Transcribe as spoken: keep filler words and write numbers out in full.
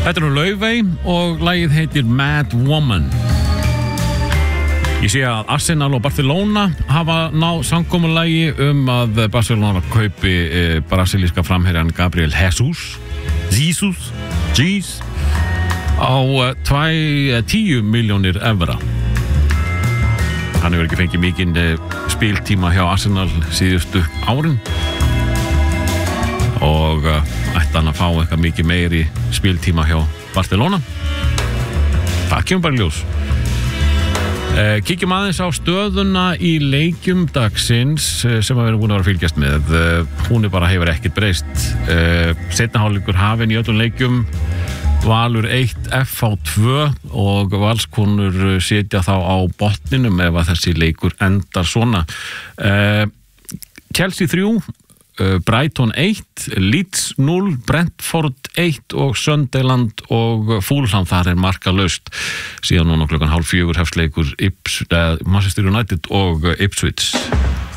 Þetta er Laufey og lagið heitir Mad Woman. Ég sé að Arsenal og Barcelona hafa náð samkomulagi um að Barcelona kaupi e, brasilíska framherjan Gabriel Jesus Jesus Jeez á e, tíu milljónir evra. Hann hefur ekki fengið mikinn e, spiltíma hjá Arsenal síðustu árin og e, ætti hann að fá eitthvað mikið meiri spiltíma hjá Barcelona. Það kemur bara í ljós. Eh, kíkjum aðeins á stöðuna í leikjum dagsins eh, sem við erum búin að vera að fylgjast með. Eh, hún er bara hefur ekkert breyst. Eh, Seinni hálfleikur hafinn í öllum leikjum. Valur eitt, F H tvö og Valskonur sitja þá á botninum ef að þessi leikur endar svona. Eh, Chelsea þrjú, eh, Brighton eitt, Leeds núll, Brentford eitt og Sunderland og Fulham þar er markalaust. Síðan núna klukkan hálf fjögur hefst leikur Ips, eh, Manchester United og Ipswich.